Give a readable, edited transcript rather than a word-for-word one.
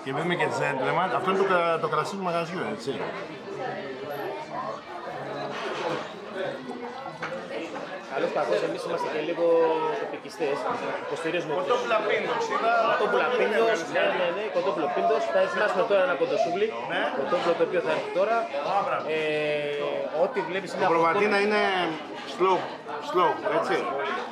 Και επειδή είμαι και gentleman, αυτό είναι το κρασί του μαγαζιού, έτσι. Καλώς καθώς εμείς είμαστε και λίγο τοπικιστές, υποστηρίζουμε Κοτόπουλα πίντος, κοτόπουλα πίντος, ναι, κοτόπουλο πίντος. Θα ετοιμάσουμε τώρα ένα κοντοσούβλι, κοτόπουλο το οποίο θα έρθει τώρα. Ό,τι βλέπεις είναι το προβατίνα είναι slow, έτσι.